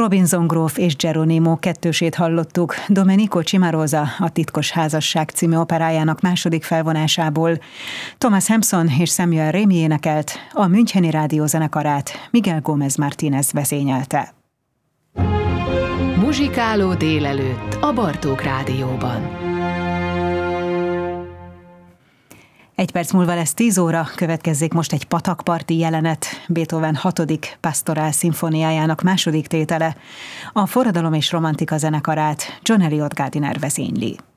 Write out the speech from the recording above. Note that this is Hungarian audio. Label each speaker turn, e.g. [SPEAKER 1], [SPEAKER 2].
[SPEAKER 1] Robinson gróf és Geronimo kettősét hallottuk Domenico Cimarosa a Titkos házasság című operájának második felvonásából. Thomas Hampson és Samuel Rémy énekelt, a Müncheni Rádiózenekarát Miguel Gómez Martínez vezényelte.
[SPEAKER 2] Muzsikáló délelőtt a Bartók Rádióban.
[SPEAKER 1] 1 perc múlva lesz 10 óra, következzék most egy patakparti jelenet, Beethoven 6. Pastorál szimfóniájának második tétele. A Forradalom és Romantika zenekarát John Eliot Gardiner vezényli.